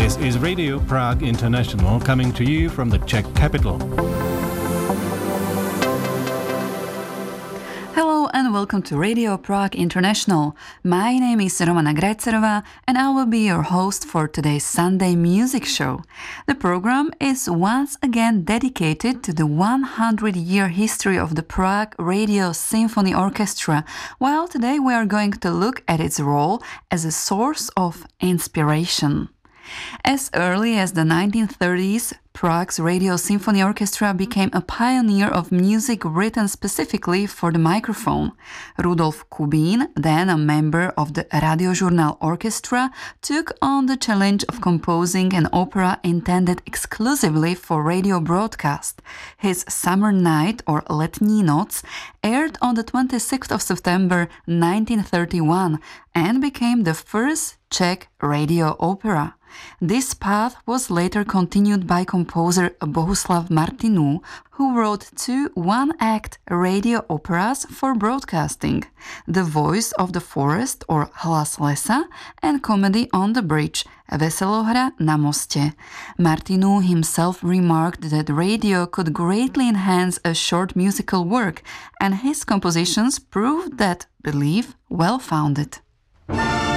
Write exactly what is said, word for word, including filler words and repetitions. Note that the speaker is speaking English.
This is Radio Prague International coming to you from the Czech capital. Hello and welcome to Radio Prague International. My name is Romana Grajcerova and I will be your host for today's Sunday music show. The program is once again dedicated to the one hundred year history of the Prague Radio Symphony Orchestra, while today we are going to look at its role as a source of inspiration. As early as the nineteen thirties, Prague's Radio Symphony Orchestra became a pioneer of music written specifically for the microphone. Rudolf Kubín, then a member of the Radiožurnál Orchestra, took on the challenge of composing an opera intended exclusively for radio broadcast. His Summer Night, or Letní noc, aired on the twenty-sixth of September nineteen thirty-one and became the first Czech radio opera. This path was later continued by composer Bohuslav Martinů, who wrote two one-act radio operas for broadcasting, The Voice of the Forest or Hlas lesa and Comedy on the Bridge, Veselohra na mostě. Martinů himself remarked that radio could greatly enhance a short musical work, and his compositions proved that belief well-founded.